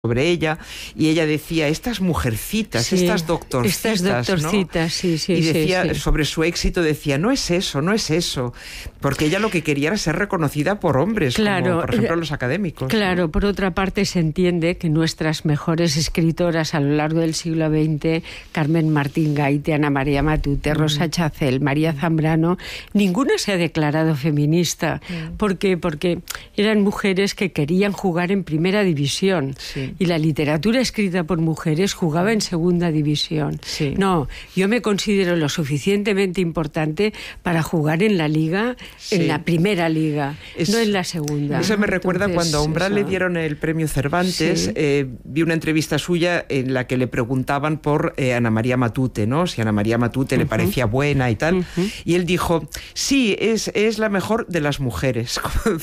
sobre ella, y ella decía, estas mujercitas, sí, estas doctorcitas, ¿no? Sí, y decía, sí. sobre su éxito, decía, no es eso, porque ella lo que quería era ser reconocida por hombres, claro, como por ejemplo los académicos. Claro, ¿no? Por otra parte se entiende que nuestras mejores escritoras a lo largo del siglo XX, Carmen Martín Gaite, Ana María Matute, Rosa Chacel, María Zambrano, ninguna se ha declarado feminista. ¿Por qué? Porque eran mujeres que querían jugar en primera división. Sí. Y la literatura escrita por mujeres jugaba en segunda división. Sí. No, yo me considero lo suficientemente importante para jugar en la liga, en la primera liga, no en la segunda. Eso me recuerda cuando a Umbral le dieron el premio Cervantes, vi una entrevista suya en la que le preguntaban por Ana María Matute, ¿no? Si Ana María Matute le parecía buena y tal, y él dijo, sí, es la mejor de las mujeres,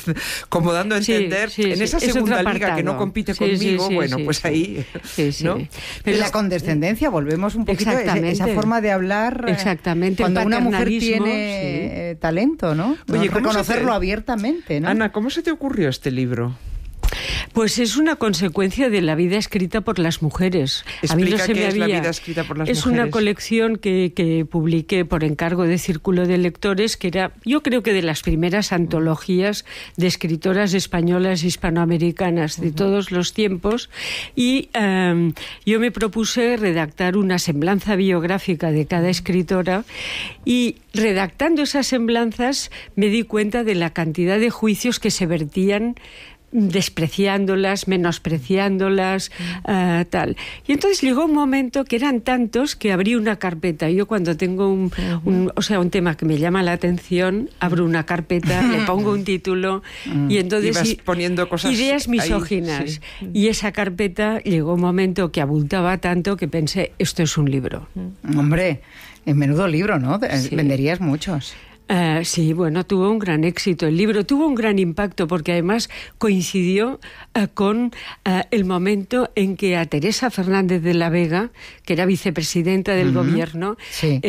como dando a entender, en esa segunda liga que no compite conmigo, bueno, pues ahí, ¿no? Pero la condescendencia, volvemos un poquito a esa forma de hablar. Exactamente. Cuando una mujer tiene talento, ¿no? Oye, reconocerlo abiertamente, ¿no? Ana, ¿cómo se te ocurrió este libro? Pues es una consecuencia de la vida escrita por las mujeres. Explica qué es la vida escrita por las mujeres. Es una colección que publiqué por encargo de Círculo de Lectores, que era, yo creo que de las primeras antologías de escritoras españolas hispanoamericanas de todos los tiempos, y yo me propuse redactar una semblanza biográfica de cada escritora, y redactando esas semblanzas me di cuenta de la cantidad de juicios que se vertían despreciándolas, menospreciándolas, tal. Y entonces llegó un momento que eran tantos que abrí una carpeta. Yo cuando tengo un tema que me llama la atención, abro una carpeta, le pongo un título y entonces vas poniendo cosas, ideas misóginas. Ahí, sí. Y esa carpeta llegó un momento que abultaba tanto que pensé, esto es un libro. Hombre, en menudo libro, ¿no? Sí. Venderías muchos. Sí, bueno, tuvo un gran éxito. El libro tuvo un gran impacto porque además coincidió con el momento en que a Teresa Fernández de la Vega, que era vicepresidenta del gobierno,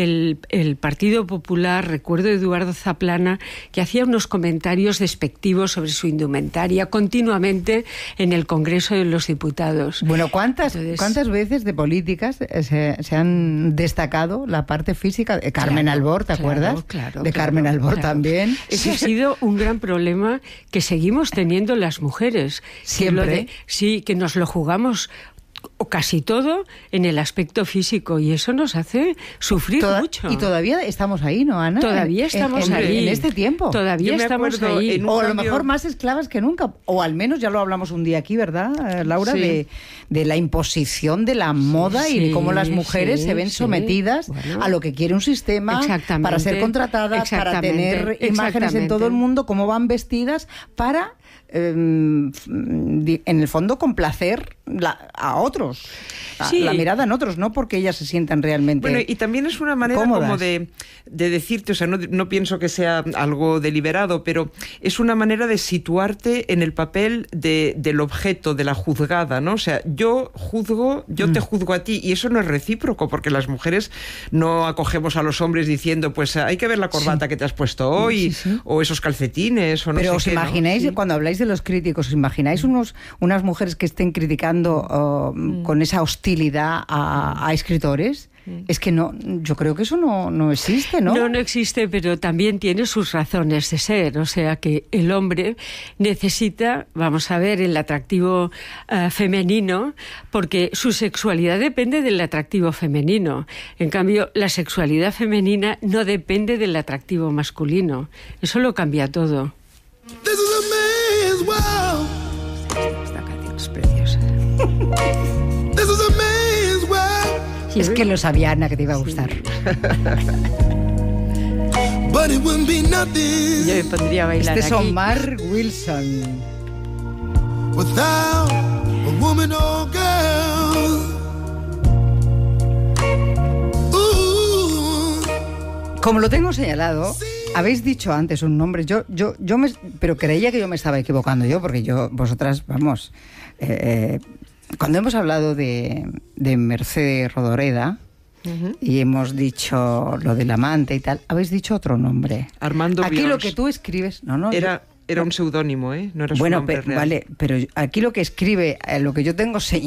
el Partido Popular, recuerdo a Eduardo Zaplana, que hacía unos comentarios despectivos sobre su indumentaria continuamente en el Congreso de los Diputados. Bueno, ¿cuántas veces de políticas se han destacado la parte física? Carmen Albor, ¿te acuerdas? Claro. Carmen Albor también. Ese ha sido un gran problema que seguimos teniendo las mujeres. Siempre. Que nos lo jugamos o casi todo en el aspecto físico, y eso nos hace sufrir mucho. Y todavía estamos ahí, ¿no, Ana? Todavía estamos ahí. En este tiempo. Todavía estamos ahí. O a lo mejor más esclavas que nunca. O al menos, ya lo hablamos un día aquí, ¿verdad, Laura? Sí. De la imposición de la moda y de cómo las mujeres se ven sometidas a lo que quiere un sistema para ser contratadas, para tener imágenes en todo el mundo, cómo van vestidas para... en el fondo complacer a otros, la mirada en otros, no porque ellas se sientan realmente bueno, y también es una manera cómodas. Como de decirte, o sea, no pienso que sea algo deliberado, pero es una manera de situarte en el papel del objeto, de la juzgada, ¿no? O sea, yo juzgo, yo te juzgo a ti, y eso no es recíproco, porque las mujeres no acogemos a los hombres diciendo, pues hay que ver la corbata que te has puesto hoy, o esos calcetines, o no pero sé os qué, imagináis, ¿no? Cuando habláis de los críticos, ¿os imagináis unas mujeres que estén criticando con esa hostilidad a escritores? Es que no, yo creo que eso no existe, ¿no? No existe, pero también tiene sus razones de ser. O sea que el hombre necesita, vamos a ver, el atractivo femenino, porque su sexualidad depende del atractivo femenino. En cambio, la sexualidad femenina no depende del atractivo masculino. Eso lo cambia todo. Esta canción es preciosa. Es que lo sabía, Ana, que te iba a gustar. Yo me pondría a bailar Este es aquí. Omar Wilson. Como lo tengo señalado, habéis dicho antes un nombre. Pero creía que yo me estaba equivocando porque vosotras, vamos... cuando hemos hablado de Mercedes Rodoreda y hemos dicho lo del amante y tal, habéis dicho otro nombre. Armando Aquí Bions. lo que tú escribes... No, era Era un seudónimo, ¿eh? No era su bueno, nombre real. Vale, pero aquí lo que escribe, lo que yo tengo